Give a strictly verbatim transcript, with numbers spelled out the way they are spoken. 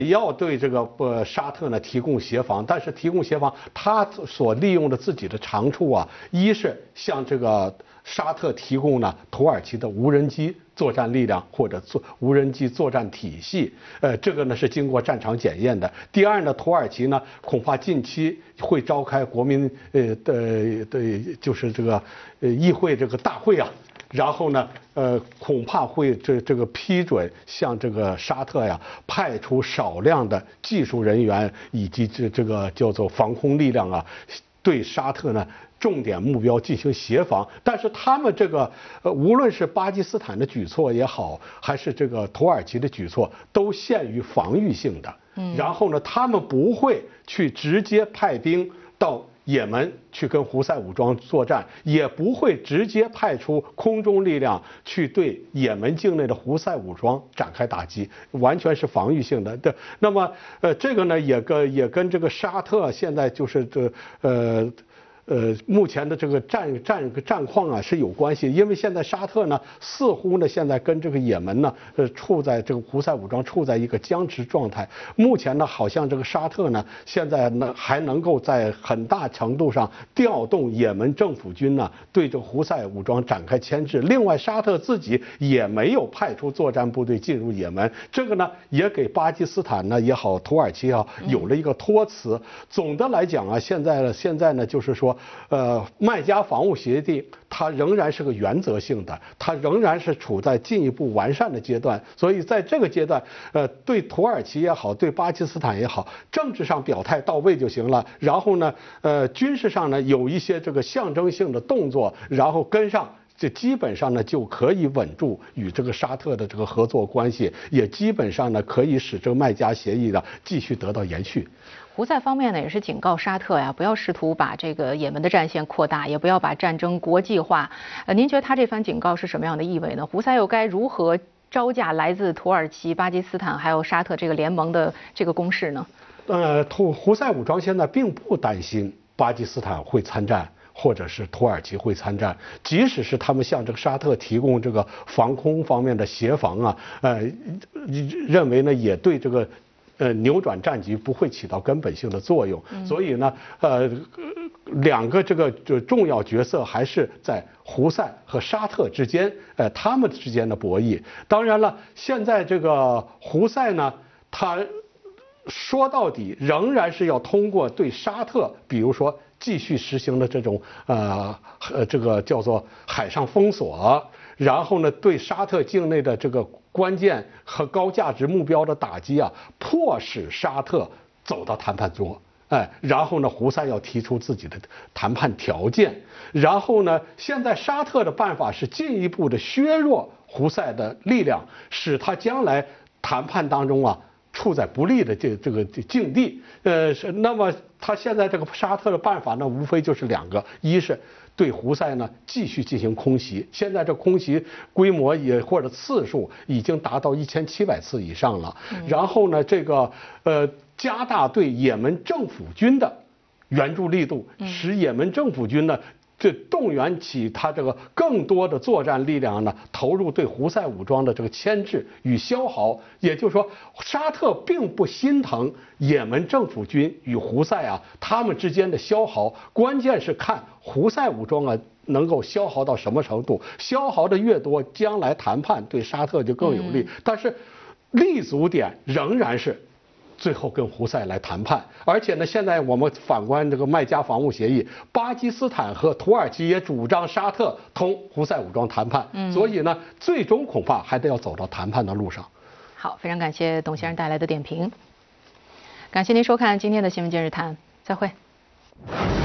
要对这个呃沙特呢提供协防，但是提供协防，他所利用的自己的长处啊，一是向这个沙特提供呢土耳其的无人机作战力量或者作无人机作战体系，呃，这个呢是经过战场检验的。第二呢，土耳其呢恐怕近期会召开国民呃的的，就是这个呃议会这个大会啊。然后呢，呃，恐怕会这这个批准向这个沙特呀派出少量的技术人员以及这这个叫做防空力量啊，对沙特呢重点目标进行协防。但是他们这个呃，无论是巴基斯坦的举措也好，还是这个土耳其的举措，都限于防御性的。嗯。然后呢，他们不会去直接派兵到也门去跟胡塞武装作战，也不会直接派出空中力量去对也门境内的胡塞武装展开打击，完全是防御性的。对，那么呃，这个呢也跟也跟这个沙特现在就是这呃。呃，目前的这个战战战况啊是有关系，因为现在沙特呢似乎呢现在跟这个也门呢呃处在这个胡塞武装处在一个僵持状态。目前呢好像这个沙特呢现在呢还能够在很大程度上调动也门政府军呢对这个胡塞武装展开牵制。另外，沙特自己也没有派出作战部队进入也门，这个呢也给巴基斯坦呢也好，土耳其也好有了一个托词。总的来讲啊，现在现在呢就是说。呃，麦加防务协定它仍然是个原则性的，它仍然是处在进一步完善的阶段。所以在这个阶段，呃，对土耳其也好，对巴基斯坦也好，政治上表态到位就行了。然后呢，呃，军事上呢有一些这个象征性的动作，然后跟上。这基本上呢就可以稳住与这个沙特的这个合作关系，也基本上呢可以使这个麦加协议呢继续得到延续。 胡塞方面呢也是警告沙特呀，不要试图把这个也门的战线扩大，也不要把战争国际化。呃，您觉得他这番警告是什么样的意味呢？胡塞又该如何招架来自土耳其、巴基斯坦还有沙特这个联盟的这个攻势呢？ 呃，土胡塞武装现在并不担心巴基斯坦会参战。或者是土耳其会参战，即使是他们向这个沙特提供这个防空方面的协防啊，呃，认为呢也对这个呃扭转战局不会起到根本性的作用。嗯、所以呢，呃，两个这个重要角色还是在胡塞和沙特之间，呃，他们之间的博弈。当然了，现在这个胡塞呢，他说到底仍然是要通过对沙特，比如说。继续实行的这种呃呃这个叫做海上封锁，然后呢对沙特境内的这个关键和高价值目标的打击啊，迫使沙特走到谈判桌，哎，然后呢胡塞要提出自己的谈判条件，然后呢现在沙特的办法是进一步的削弱胡塞的力量，使他将来谈判当中啊。处在不利的这这个境地，呃，是那么他现在这个沙特的办法呢，无非就是两个，一是对胡塞呢继续进行空袭，现在这空袭规模也或者次数已经达到一千七百次以上了，然后呢，这个呃加大对也门政府军的援助力度，使也门政府军呢。这动员起他这个更多的作战力量呢，投入对胡塞武装的这个牵制与消耗。也就是说，沙特并不心疼也门政府军与胡塞啊他们之间的消耗，关键是看胡塞武装啊能够消耗到什么程度，消耗的越多，将来谈判对沙特就更有利。但是立足点仍然是。最后跟胡塞来谈判，而且呢，现在我们反观这个麦加防务协议，巴基斯坦和土耳其也主张沙特同胡塞武装谈判，嗯、所以呢，最终恐怕还得要走到谈判的路上。 好，非常感谢董先生带来的点评，感谢您收看今天的新闻今日谈，再会。